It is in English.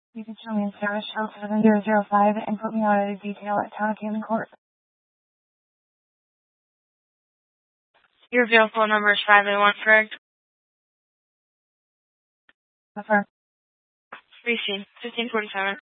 You can show me in Service Show 7005 and put me on a detail at Town of Canyon Court. Your vehicle number is 5A1, correct? Affirm. Receipt, 1547.